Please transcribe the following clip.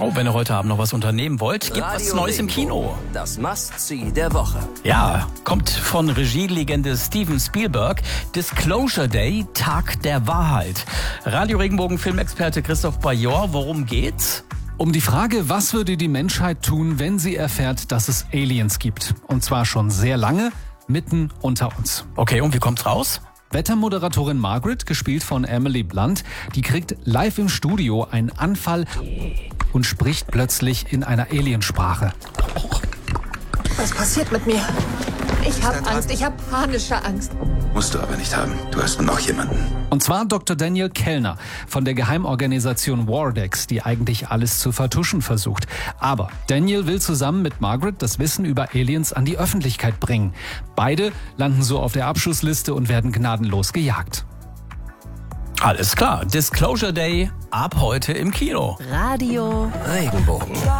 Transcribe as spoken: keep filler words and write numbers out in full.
Oh, wenn ihr heute Abend noch was unternehmen wollt, gibt was Neues im Kino. Das Must-See der Woche. Ja, kommt von Regielegende Steven Spielberg. Disclosure Day, Tag der Wahrheit. Radio Regenbogen Filmexperte Christoph Bajor, worum geht's? Um die Frage, was würde die Menschheit tun, wenn sie erfährt, dass es Aliens gibt? Und zwar schon sehr lange, mitten unter uns. Okay, und wie kommt's raus? Wettermoderatorin Margaret, gespielt von Emily Blunt, die kriegt live im Studio einen Anfall und spricht plötzlich in einer Aliensprache. Was passiert mit mir? Ich habe Angst, ich habe panische Angst. Musst du aber nicht haben. Du hast noch jemanden. Und zwar Doktor Daniel Kellner von der Geheimorganisation Wardex, die eigentlich alles zu vertuschen versucht. Aber Daniel will zusammen mit Margaret das Wissen über Aliens an die Öffentlichkeit bringen. Beide landen so auf der Abschussliste und werden gnadenlos gejagt. Alles klar, Disclosure Day ab heute im Kino. Radio Regenbogen.